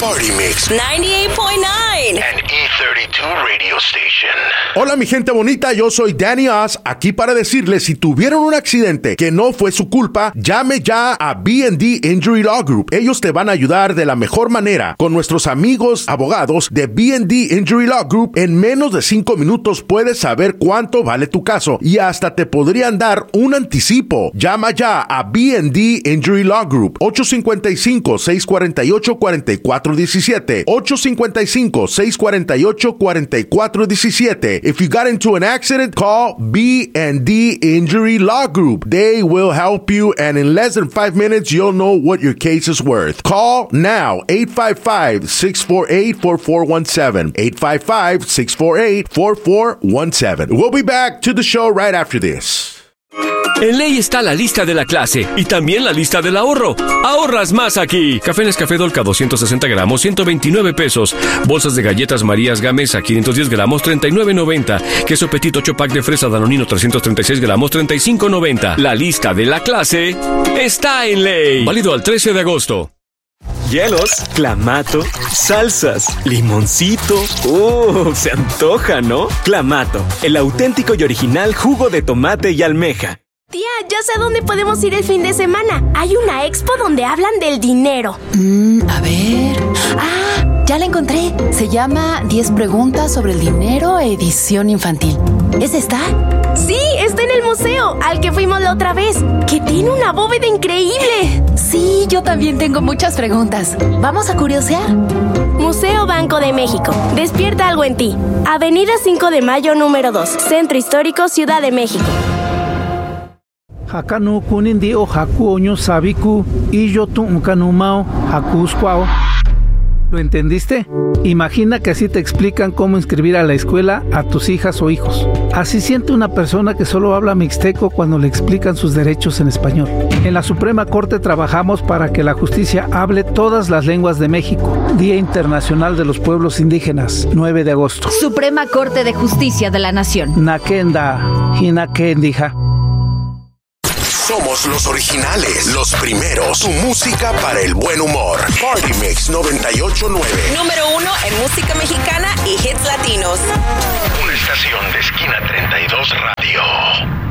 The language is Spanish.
Party Mix 98.9 and E32 Radio Station. Hola mi gente bonita, yo soy Danny Oz, aquí para decirles si tuvieron un accidente que no fue su culpa, llame ya a B&D Injury Law Group. Ellos te van a ayudar de la mejor manera. Con nuestros amigos abogados de B&D Injury Law Group, en menos de 5 minutos puedes saber cuánto vale tu caso y hasta te podrían dar un anticipo. Llama ya a B&D Injury Law Group, 855-648-4417, 855-648-4417. If you got into an accident, call B&D Injury Law Group. They will help you, and in less than 5 minutes, you'll know what your case is worth. Call now, 855-648-4417, 855-648-4417. We'll be back to the show right after this. En Ley está la lista de la clase y también la lista del ahorro. Ahorras más aquí. Café Nescafé Dolca 260 gramos, 129 pesos. Bolsas de galletas Marías Gamesa 510 gramos, 39.90. Queso Petit 8 pack de fresa Danonino 336 gramos, 35.90. La lista de la clase está en Ley. Válido al 13 de agosto. Hielos, clamato, salsas, limoncito. Se antoja, ¿no? Clamato, el auténtico y original jugo de tomate y almeja. Tía, ya sé a dónde podemos ir el fin de semana. Hay una expo donde hablan del dinero. A ver... ya la encontré. Se llama 10 preguntas sobre el dinero, edición infantil. ¿Es esta? Sí, está en el museo, al que fuimos la otra vez, que tiene una bóveda increíble. Sí, yo también tengo muchas preguntas. ¿Vamos a curiosear? Museo Banco de México. Despierta algo en ti. Avenida 5 de Mayo, número 2. Centro Histórico, Ciudad de México. Hakanu kunindi o haku oño sabiku y yo tu unkanumao hakuskwao. ¿Lo entendiste? Imagina que así te explican cómo inscribir a la escuela a tus hijas o hijos. Así siente una persona que solo habla mixteco cuando le explican sus derechos en español. En la Suprema Corte trabajamos para que la justicia hable todas las lenguas de México. Día Internacional de los Pueblos Indígenas, 9 de agosto. Suprema Corte de Justicia de la Nación. Nakenda, hinakendija. Somos los originales, los primeros. Tu música para el buen humor. Party Mix 98.9. Número 1 en música mexicana y hits latinos. Una estación de Esquina 32 Radio.